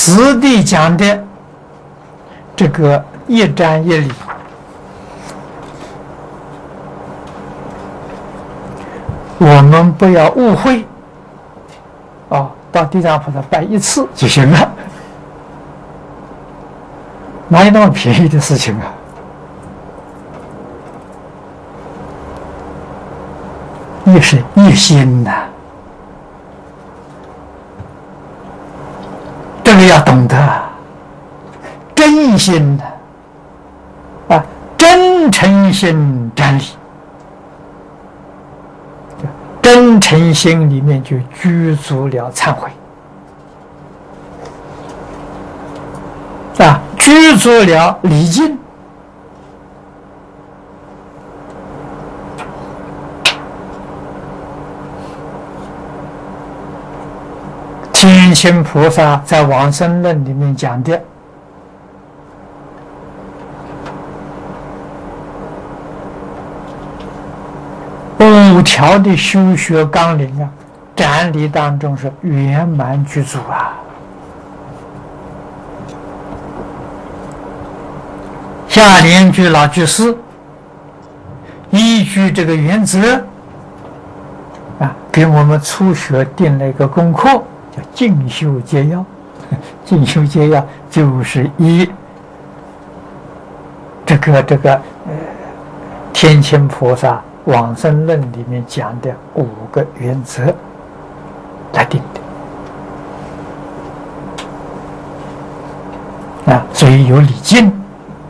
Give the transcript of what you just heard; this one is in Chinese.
此地讲的这个一瞻一礼，我们不要误会到地藏菩萨拜一次就行了，哪有那么便宜的事情啊？也是一心呐，这个要懂得真心的真诚心瞻礼。真诚心里面就具足了忏悔具足了礼敬。天亲菩萨在往生论里面讲的5条的修学纲领瞻礼当中是圆满具足下联句老居士依据这个原则给我们初学定了一个功课，叫进修戒要。进修戒要就是以这个天亲菩萨往生论里面讲的5个原则来定的所以有礼敬。